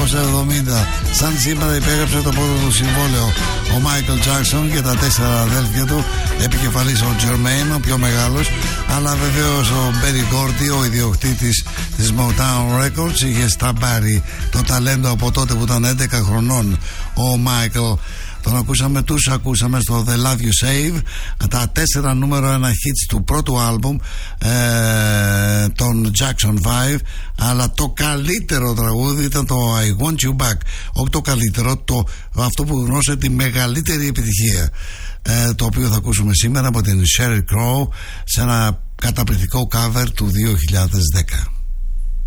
1970, σαν σήμερα υπέγραψε το πρώτο του συμβόλαιο ο Μάικλ Τζάκσον και τα 4 αδέλφια του, επικεφαλής ο Τζερμέιν, ο πιο μεγάλος, αλλά βεβαίως ο Μπέρι Γκόρτι, ο ιδιοκτήτης της Motown Records, είχε σταμπάρει το ταλέντο από τότε που ήταν 11 χρονών ο Μάικλ. Τον ακούσαμε στο The Love You Save, τα 4 νούμερο 1 hits του πρώτου άλμπουμ των Jackson 5, αλλά το καλύτερο τραγούδι ήταν το I Want You Back. Όχι το καλύτερο, αυτό που γνώρισε τη μεγαλύτερη επιτυχία, το οποίο θα ακούσουμε σήμερα από την Sheryl Crow σε ένα καταπληκτικό cover του 2010.